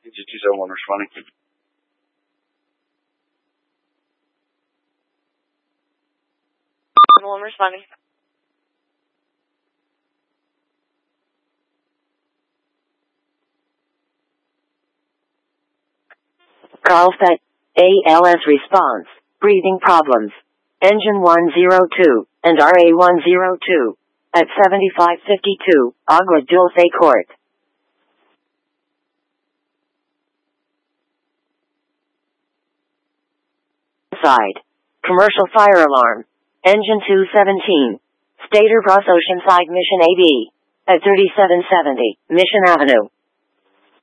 Engine 271 responding. One responding. Carlsbad, ALS response, breathing problems. Engine 102, and RA 102, at 7552, Agua Dulce Court. Side. Commercial fire alarm. Engine 217. Stater Bros Oceanside Mission AB. At 3770, Mission Avenue.